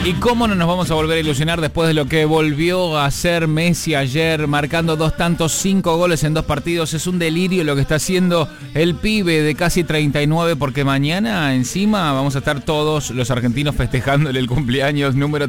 ¿Y cómo no nos vamos a volver a ilusionar después de lo que volvió a hacer Messi ayer, marcando 2 tantos, 5 goles en 2 partidos? Es un delirio lo que está haciendo el pibe de casi 39, porque mañana encima vamos a estar todos los argentinos festejándole el cumpleaños número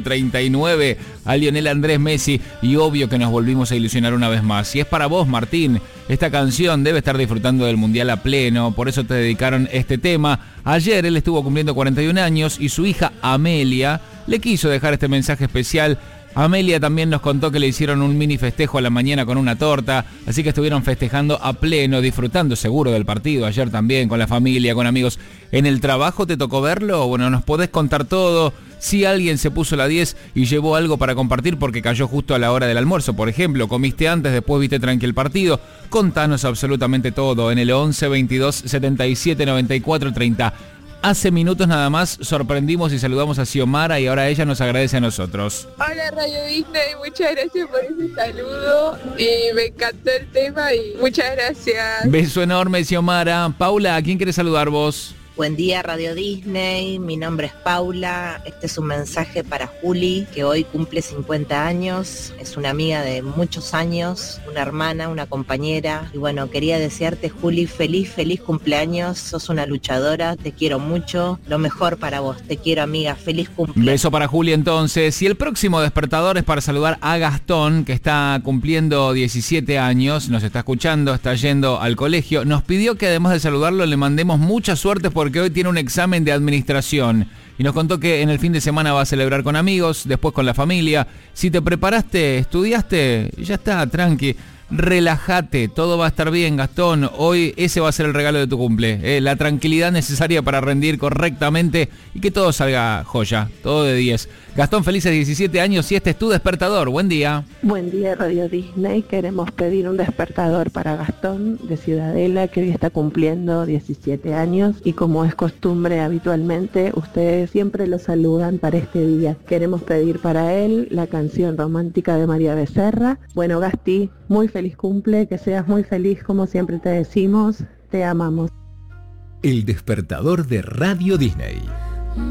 39 a Lionel Andrés Messi, y obvio que nos volvimos a ilusionar una vez más. Y es para vos, Martín, esta canción debe estar disfrutando del Mundial a pleno, por eso te dedicaron este tema. Ayer él estuvo cumpliendo 41 años y su hija Amelia le quiso dejar este mensaje especial. Amelia también nos contó que le hicieron un mini festejo a la mañana con una torta, así que estuvieron festejando a pleno, disfrutando seguro del partido, ayer también con la familia, con amigos. ¿En el trabajo te tocó verlo? Bueno, nos podés contar todo. Si alguien se puso la 10 y llevó algo para compartir porque cayó justo a la hora del almuerzo, por ejemplo, comiste antes, después viste tranqui el partido, contanos absolutamente todo en el 11 22 77 94 30. Hace minutos nada más sorprendimos y saludamos a Xiomara y ahora ella nos agradece a nosotros. Hola Radio Disney, muchas gracias por ese saludo y me encantó el tema y muchas gracias. Beso enorme, Xiomara. Paula, ¿a quién quieres saludar vos? Buen día Radio Disney, mi nombre es Paula, este es un mensaje para Juli, que hoy cumple 50 años, es una amiga de muchos años, una hermana, una compañera, y bueno, quería desearte, Juli, feliz cumpleaños, sos una luchadora, te quiero mucho, lo mejor para vos, te quiero amiga, feliz cumpleaños. Beso para Juli entonces, y el próximo despertador es para saludar a Gastón, que está cumpliendo 17 años, nos está escuchando, está yendo al colegio, nos pidió que además de saludarlo le mandemos mucha suerte porque hoy tiene un examen de administración y nos contó que en el fin de semana va a celebrar con amigos, después con la familia. Si te preparaste, estudiaste, ya está, tranqui, relájate, todo va a estar bien, Gastón. Hoy ese va a ser el regalo de tu cumple, la tranquilidad necesaria para rendir correctamente y que todo salga joya, todo de 10. Gastón, felices 17 años y este es tu despertador. Buen día. Buen día Radio Disney, queremos pedir un despertador para Gastón de Ciudadela, que hoy está cumpliendo 17 años y como es costumbre habitualmente, ustedes siempre lo saludan para este día. Queremos pedir para él la canción romántica de María Becerra. Bueno, Gasti, muy feliz cumple, que seas muy feliz como siempre te decimos, te amamos. El despertador de Radio Disney.